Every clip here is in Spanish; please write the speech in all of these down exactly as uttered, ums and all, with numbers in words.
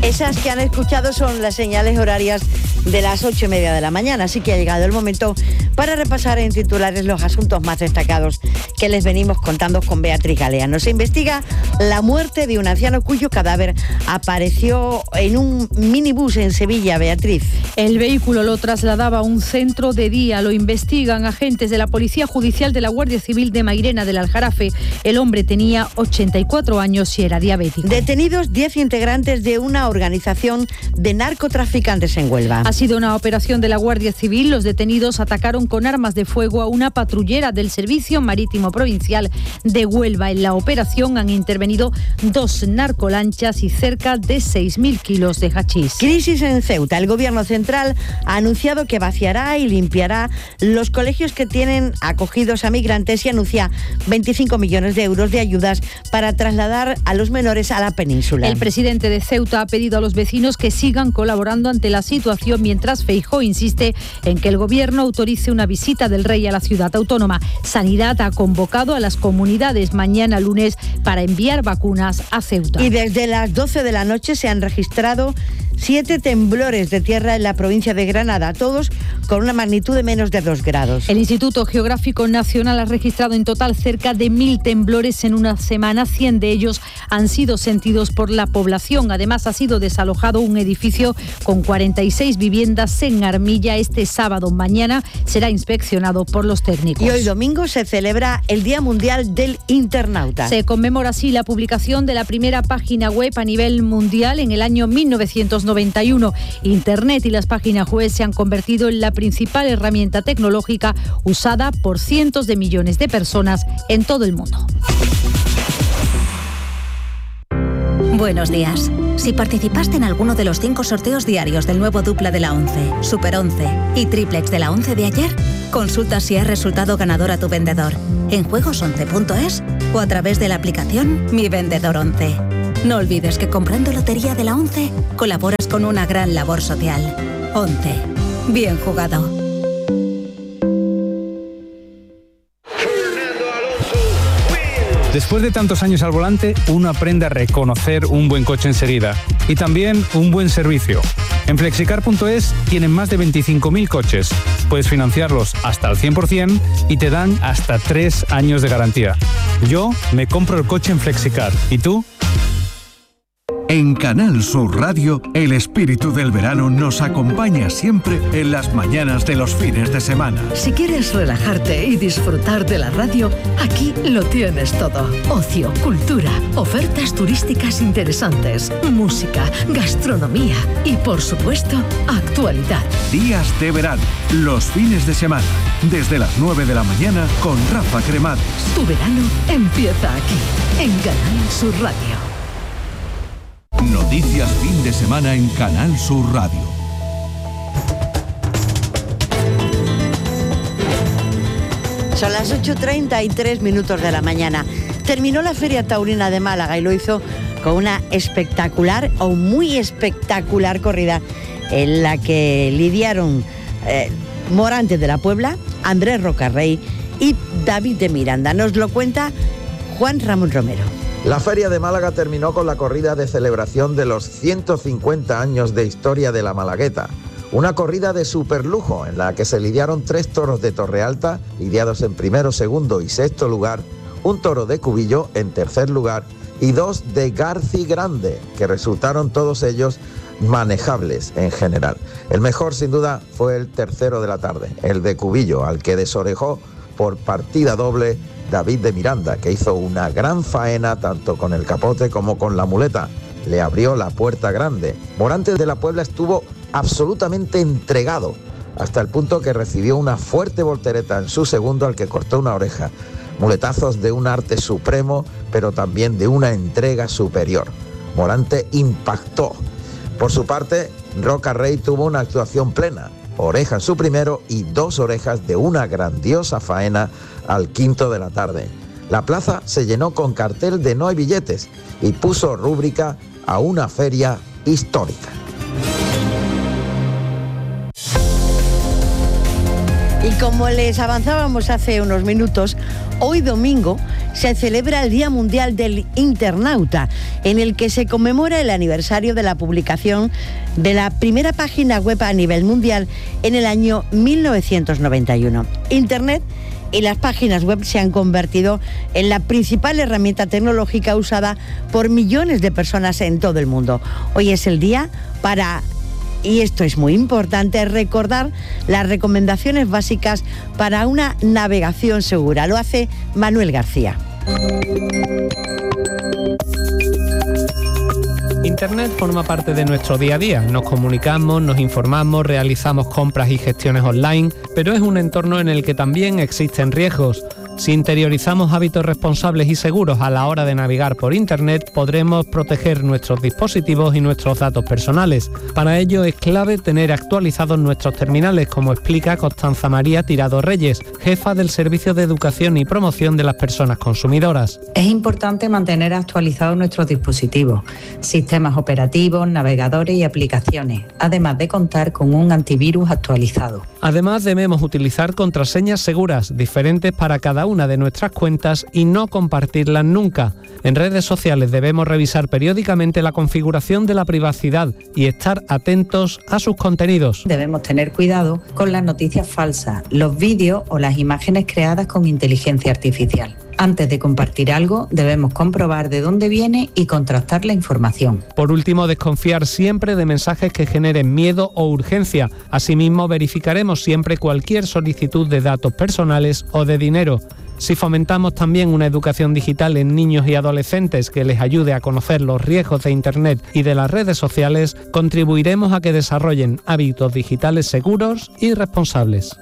Esas que han escuchado son las señales horarias de las ocho y media de la mañana, así que ha llegado el momento para repasar en titulares los asuntos más destacados que les venimos contando con Beatriz Galeano. Se investiga la muerte de un anciano cuyo cadáver apareció en un minibús en Sevilla. Beatriz. El vehículo lo trasladaba a un centro de día. Lo investigan agentes de la Policía Judicial de la Guardia Civil de Mairena del Aljarafe. El hombre tenía ochenta y cuatro años y era diabético. Detenidos diez integrantes de una organización de narcotraficantes en Huelva. Ha sido una operación de la Guardia Civil. Los detenidos atacaron con armas de fuego a una patrullera del Servicio Marítimo Provincial de Huelva. En la operación han intervenido dos narcolanchas y cerca de seis mil kilos de hachís. Crisis en Ceuta. El Gobierno central ha anunciado que vaciará y limpiará los colegios que tienen acogidos a migrantes y anuncia veinticinco millones de euros de ayudas para trasladar a los menores a la península. El presidente de Ceuta ha pedido a los vecinos que sigan colaborando ante la situación, mientras Feijóo insiste en que el Gobierno autorice una visita del rey a la ciudad autónoma. Sanidad ha convocado a las comunidades mañana lunes para enviar vacunas a Ceuta. Y desde las doce de la noche se han registrado siete temblores de tierra en la provincia de Granada, todos con una magnitud de menos de dos grados. El Instituto Geográfico Nacional ha registrado en total cerca de mil temblores en una semana. cien de ellos han sido sentidos por la población. Además, ha sido desalojado un edificio con cuarenta y seis viviendas en Armilla. Este sábado, mañana, será inspeccionado por los técnicos. Y hoy domingo se celebra el Día Mundial del Internauta. Se conmemora así la publicación de la primera página web a nivel mundial en el año mil novecientos noventa y uno. Internet y las páginas web se han convertido en la principal herramienta tecnológica usada por cientos de millones de personas en todo el mundo. Buenos días. Si participaste en alguno de los cinco sorteos diarios del nuevo dupla de la once, Super once y Triplex de la once de ayer, consulta si has resultado ganador a tu vendedor en juegos once punto es o a través de la aplicación Mi Vendedor once. No olvides que comprando lotería de la once colaboras con una gran labor social. once. Bien jugado. Después de tantos años al volante, uno aprende a reconocer un buen coche enseguida y también un buen servicio. En flexicar punto es tienen más de veinticinco mil coches. Puedes financiarlos hasta al cien por ciento y te dan hasta tres años de garantía. Yo me compro el coche en Flexicar. ¿Y tú? En Canal Sur Radio, el espíritu del verano nos acompaña siempre en las mañanas de los fines de semana. Si quieres relajarte y disfrutar de la radio, aquí lo tienes todo. Ocio, cultura, ofertas turísticas interesantes, música, gastronomía y, por supuesto, actualidad. Días de verano, los fines de semana, desde las nueve de la mañana con Rafa Cremades. Tu verano empieza aquí, en Canal Sur Radio. Noticias fin de semana en Canal Sur Radio. Son las ocho y treinta y tres minutos de la mañana. Terminó la Feria Taurina de Málaga y lo hizo con una espectacular o muy espectacular corrida en la que lidiaron eh, Morante de la Puebla, Andrés Rocarrey y David de Miranda. Nos lo cuenta Juan Ramón Romero. La Feria de Málaga terminó con la corrida de celebración de los ciento cincuenta años de historia de la Malagueta. Una corrida de superlujo en la que se lidiaron tres toros de Torrealta, lidiados en primero, segundo y sexto lugar, un toro de Cubillo en tercer lugar y dos de Garci Grande, que resultaron todos ellos manejables en general. El mejor, sin duda, fue el tercero de la tarde, el de Cubillo, al que desorejó por partida doble David de Miranda, que hizo una gran faena tanto con el capote como con la muleta. Le abrió la puerta grande. Morante de la Puebla estuvo absolutamente entregado, hasta el punto que recibió una fuerte voltereta en su segundo al que cortó una oreja. Muletazos de un arte supremo, pero también de una entrega superior. Morante impactó. Por su parte, Rocarrey tuvo una actuación plena. Oreja en su primero y dos orejas de una grandiosa faena al quinto de la tarde. La plaza se llenó con cartel de no hay billetes y puso rúbrica a una feria histórica. Y como les avanzábamos hace unos minutos, hoy domingo se celebra el Día Mundial del Internauta, en el que se conmemora el aniversario de la publicación de la primera página web a nivel mundial en el año mil novecientos noventa y uno. Internet y las páginas web se han convertido en la principal herramienta tecnológica usada por millones de personas en todo el mundo. Hoy es el día para, y esto es muy importante, recordar las recomendaciones básicas para una navegación segura. Lo hace Manuel García. Internet forma parte de nuestro día a día. Nos comunicamos, nos informamos, realizamos compras y gestiones online, pero es un entorno en el que también existen riesgos. Si interiorizamos hábitos responsables y seguros a la hora de navegar por Internet, podremos proteger nuestros dispositivos y nuestros datos personales. Para ello es clave tener actualizados nuestros terminales, como explica Constanza María Tirado Reyes, jefa del Servicio de Educación y Promoción de las Personas Consumidoras. Es importante mantener actualizados nuestros dispositivos, sistemas operativos, navegadores y aplicaciones, además de contar con un antivirus actualizado. Además, debemos utilizar contraseñas seguras, diferentes para cada una de nuestras cuentas y no compartirlas nunca. En redes sociales debemos revisar periódicamente la configuración de la privacidad y estar atentos a sus contenidos. Debemos tener cuidado con las noticias falsas, los vídeos o las imágenes creadas con inteligencia artificial. Antes de compartir algo, debemos comprobar de dónde viene y contrastar la información. Por último, desconfiar siempre de mensajes que generen miedo o urgencia. Asimismo, verificaremos siempre cualquier solicitud de datos personales o de dinero. Si fomentamos también una educación digital en niños y adolescentes que les ayude a conocer los riesgos de Internet y de las redes sociales, contribuiremos a que desarrollen hábitos digitales seguros y responsables.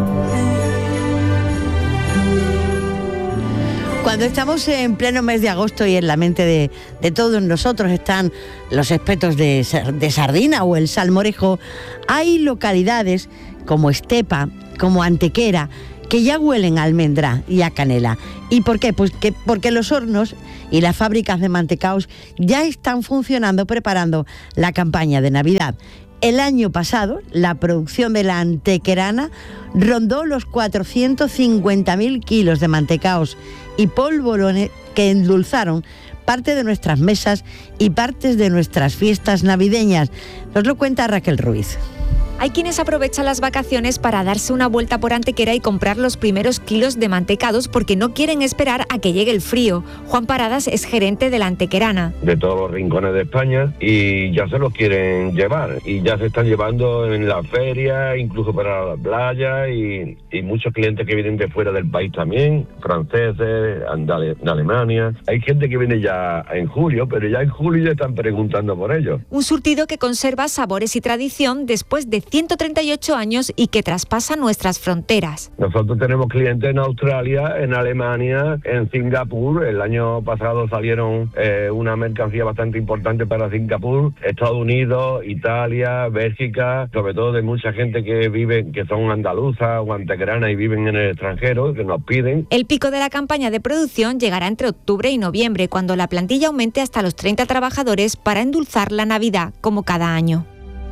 Cuando estamos en pleno mes de agosto y en la mente de, de todos nosotros están los espetos de, de sardina o el salmorejo, hay localidades como Estepa, como Antequera, que ya huelen a almendra y a canela. ¿Y por qué? Pues que, porque los hornos y las fábricas de mantecaos ya están funcionando, preparando la campaña de Navidad. El año pasado, la producción de la antequerana rondó los cuatrocientos cincuenta mil kilos de mantecaos y polvorones que endulzaron parte de nuestras mesas y partes de nuestras fiestas navideñas. Nos lo cuenta Raquel Ruiz. Hay quienes aprovechan las vacaciones para darse una vuelta por Antequera y comprar los primeros kilos de mantecados porque no quieren esperar a que llegue el frío. Juan Paradas es gerente de la Antequerana. De todos los rincones de España y ya se los quieren llevar y ya se están llevando en la feria, incluso para la playa y, y muchos clientes que vienen de fuera del país también, franceses, de Alemania. Hay gente que viene ya en julio, pero ya en julio ya están preguntando por ellos. Un surtido que conserva sabores y tradición después de ciento treinta y ocho años y que traspasa nuestras fronteras. Nosotros tenemos clientes en Australia, en Alemania, en Singapur. El año pasado salieron eh, una mercancía bastante importante para Singapur, Estados Unidos, Italia, Bélgica, sobre todo de mucha gente que vive, que son andaluzas o antequeranas y viven en el extranjero, que nos piden. El pico de la campaña de producción llegará entre octubre y noviembre, cuando la plantilla aumente hasta los treinta trabajadores para endulzar la Navidad, como cada año.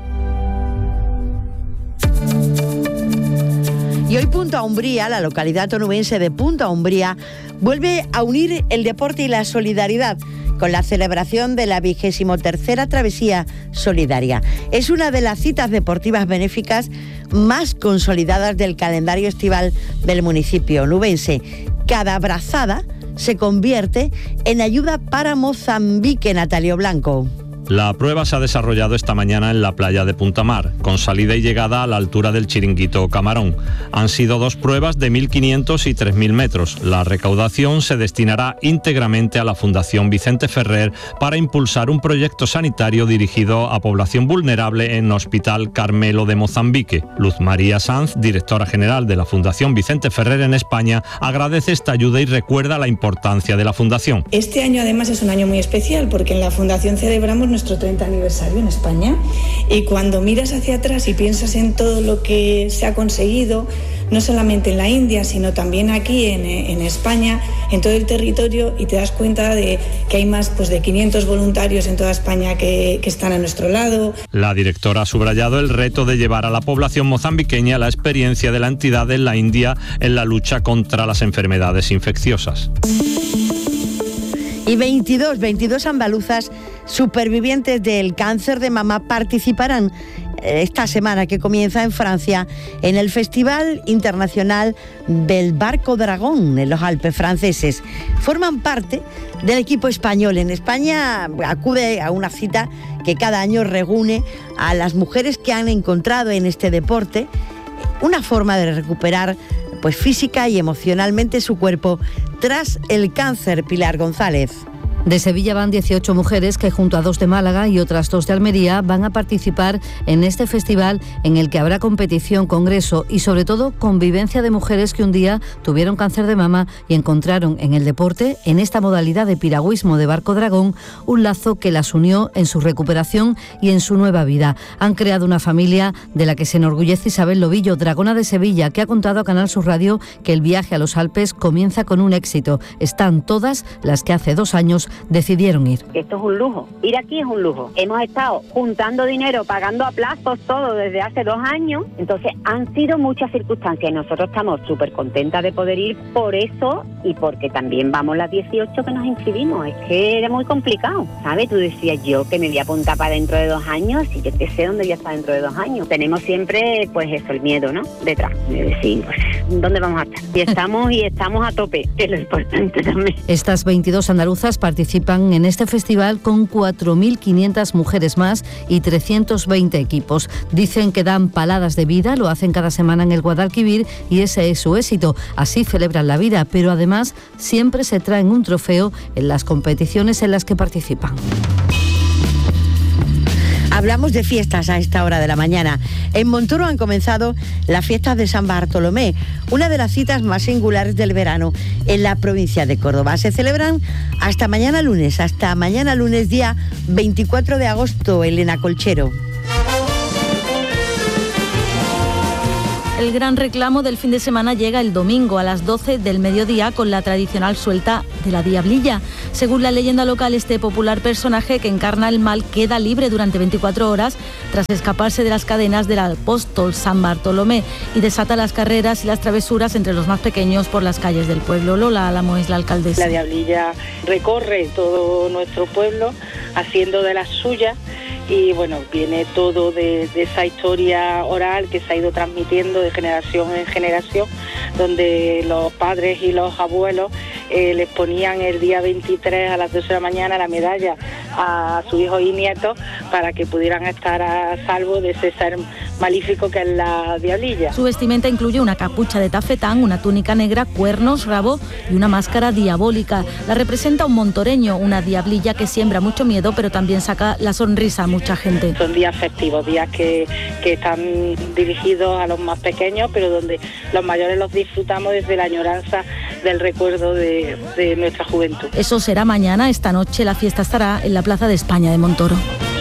Y hoy Punta Umbría, la localidad onubense de Punta Umbría, vuelve a unir el deporte y la solidaridad con la celebración de la vigésimo tercera Travesía Solidaria. Es una de las citas deportivas benéficas más consolidadas del calendario estival del municipio onubense. Cada brazada se convierte en ayuda para Mozambique, Natalio Blanco. La prueba se ha desarrollado esta mañana en la playa de Punta Mar, con salida y llegada a la altura del Chiringuito Camarón. Han sido dos pruebas de mil quinientos y tres mil metros. La recaudación se destinará íntegramente a la Fundación Vicente Ferrer para impulsar un proyecto sanitario dirigido a población vulnerable en Hospital Carmelo de Mozambique. Luz María Sanz, directora general de la Fundación Vicente Ferrer en España, agradece esta ayuda y recuerda la importancia de la fundación. Este año además es un año muy especial porque en la Fundación celebramos nuestro nuestro treinta aniversario en España, y cuando miras hacia atrás y piensas en todo lo que se ha conseguido, no solamente en la India, sino también aquí en, en España, en todo el territorio, y te das cuenta de que hay más pues, de quinientos voluntarios en toda España que, que están a nuestro lado. La directora ha subrayado el reto de llevar a la población mozambiqueña la experiencia de la entidad en la India en la lucha contra las enfermedades infecciosas. Y veintidós, veintidós andaluzas supervivientes del cáncer de mama participarán esta semana que comienza en Francia en el Festival Internacional del Barco Dragón en los Alpes franceses. Forman parte del equipo español. En España acude a una cita que cada año reúne a las mujeres que han encontrado en este deporte una forma de recuperar pues física y emocionalmente su cuerpo tras el cáncer. Pilar González. De Sevilla van dieciocho mujeres que junto a dos de Málaga y otras dos de Almería van a participar en este festival en el que habrá competición, congreso y sobre todo convivencia de mujeres que un día tuvieron cáncer de mama y encontraron en el deporte, en esta modalidad de piragüismo de barco dragón, un lazo que las unió en su recuperación y en su nueva vida. Han creado una familia de la que se enorgullece Isabel Lobillo, dragona de Sevilla, que ha contado a Canal Sur Radio que el viaje a los Alpes comienza con un éxito. Están todas las que hace dos años decidieron ir. Esto es un lujo, ir aquí es un lujo. Hemos estado juntando dinero, pagando a plazos todo desde hace dos años, entonces han sido muchas circunstancias y nosotros estamos súper contentas de poder ir por eso y porque también vamos las dieciocho que nos inscribimos. Es que era muy complicado, ¿sabes? Tú decías yo que me voy a apuntar para dentro de dos años y yo que sé dónde voy a estar dentro de dos años. Tenemos siempre, pues eso, el miedo, ¿no? Detrás, de decir, pues, ¿dónde vamos a estar? Y estamos, y estamos a tope, que es lo importante también. Estas veintidós andaluzas participan en este festival con cuatro mil quinientas mujeres más y trescientos veinte equipos. Dicen que dan paladas de vida, lo hacen cada semana en el Guadalquivir y ese es su éxito. Así celebran la vida, pero además siempre se traen un trofeo en las competiciones en las que participan. Hablamos de fiestas a esta hora de la mañana. En Montoro han comenzado las fiestas de San Bartolomé, una de las citas más singulares del verano en la provincia de Córdoba. Se celebran hasta mañana lunes, hasta mañana lunes día veinticuatro de agosto, Elena Colchero. El gran reclamo del fin de semana llega el domingo a las doce del mediodía con la tradicional suelta de la Diablilla. Según la leyenda local, este popular personaje que encarna el mal queda libre durante veinticuatro horas tras escaparse de las cadenas del apóstol San Bartolomé y desata las carreras y las travesuras entre los más pequeños por las calles del pueblo. Lola Álamo es la alcaldesa. La Diablilla recorre todo nuestro pueblo haciendo de las suyas. Y bueno, viene todo de, de esa historia oral que se ha ido transmitiendo de generación en generación, donde los padres y los abuelos eh, les ponían el día veintitrés a las doce de la mañana la medalla a sus hijos y nietos para que pudieran estar a salvo de ese ser malífico que es la Diablilla. Su vestimenta incluye una capucha de tafetán, una túnica negra, cuernos, rabo y una máscara diabólica. La representa un montoreño, una diablilla que siembra mucho miedo, pero también saca la sonrisa a mucha gente. Son días festivos, días que, que están dirigidos a los más pequeños, pero donde los mayores los disfrutamos desde la añoranza del recuerdo de, de nuestra juventud. Eso será mañana. Esta noche la fiesta estará en la Plaza de España de Montoro.